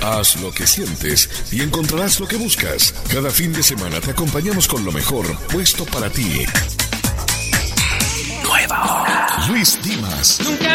Haz lo que sientes y encontrarás lo que buscas. Cada fin de semana te acompañamos con lo mejor puesto para ti. Nueva hora. Luis Dimas.